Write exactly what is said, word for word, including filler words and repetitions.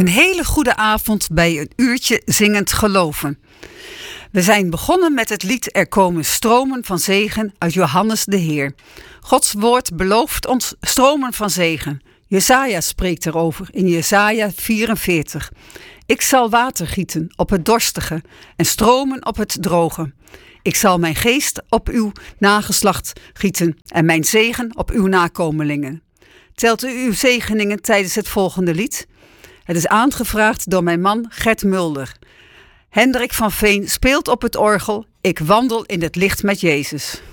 Een hele goede avond bij een uurtje zingend geloven. We zijn begonnen met het lied Er komen stromen van zegen uit Johannes de Heer. Gods woord belooft ons stromen van zegen. Jesaja spreekt erover in Jesaja vierenveertig. Ik zal water gieten op het dorstige en stromen op het droge. Ik zal mijn geest op uw nageslacht gieten en mijn zegen op uw nakomelingen. Telt u uw zegeningen tijdens het volgende lied? Het is aangevraagd door mijn man Gert Mulder. Hendrik van Veen speelt op het orgel. Ik wandel in het licht met Jezus.